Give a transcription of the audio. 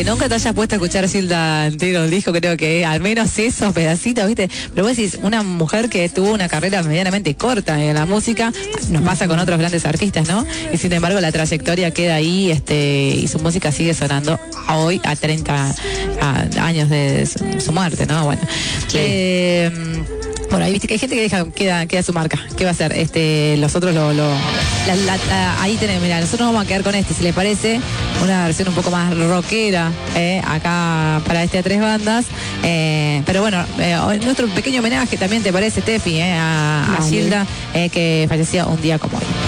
que nunca te hayas puesto a escuchar Gilda entero el disco, creo que al menos esos pedacitos, ¿viste? Pero vos decís, una mujer que tuvo una carrera medianamente corta en la música, nos pasa con otros grandes artistas, ¿no? Y sin embargo la trayectoria queda ahí, y su música sigue sonando hoy a 30 años de su muerte, ¿no? Bueno. Sí. Bueno, ahí viste que hay gente que queda su marca. ¿Qué va a hacer? Los otros ahí tenemos, mira, nosotros vamos a quedar con si les parece, una versión un poco más rockera, acá para a 3 bandas. Pero bueno, nuestro pequeño homenaje también, ¿te parece, Tefi? A Gilda, que falleció un día como hoy.